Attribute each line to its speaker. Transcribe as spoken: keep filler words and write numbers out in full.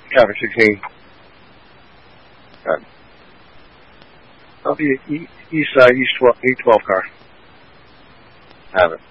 Speaker 1: Traffic sixteen. Got it. I'll be east side, east twelve, eight twelve car. Have it.